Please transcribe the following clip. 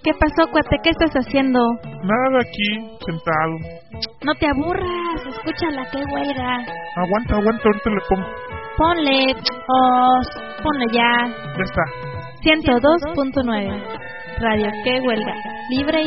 ¿Qué pasó, cuate? ¿Qué estás haciendo? Nada, aquí, sentado. No te aburras, escúchala, qué huelga. Aguanta, ahorita le pongo. Ponle ya. Ya está. 102.9 Radio, qué huelga. Libre